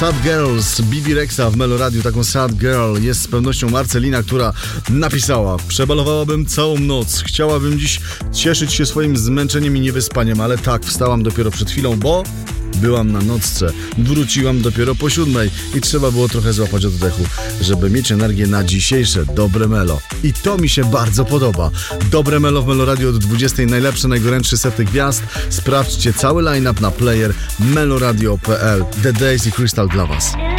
Sad Girls, Bibi Rexa w Meloradiu. Taką Sad Girl jest z pewnością Marcelina, która napisała: przebalowałabym całą noc, chciałabym dziś cieszyć się swoim zmęczeniem i niewyspaniem, ale tak, wstałam dopiero przed chwilą, bo byłam na nocce, wróciłam dopiero po 7 i trzeba było trochę złapać oddechu, żeby mieć energię na dzisiejsze dobre melo. I to mi się bardzo podoba. Dobre melo w Meloradiu od 20, najlepsze, najgorętsze sety gwiazd. Sprawdźcie cały line-up na player meloradio.pl. The Days i Crystal dla Was.